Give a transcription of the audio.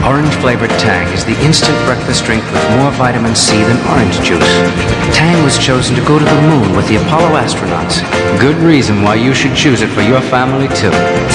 Orange-flavored Tang is the instant breakfast drink with more vitamin C than orange juice. Tang was chosen to go to the moon with the Apollo astronauts. Good reason why you should choose it for your family, too.